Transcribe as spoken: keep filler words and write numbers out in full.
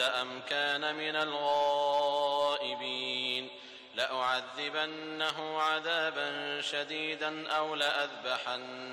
أم كان من الغائبين لأعذبنه عذابا شديدا أو لأذبحنه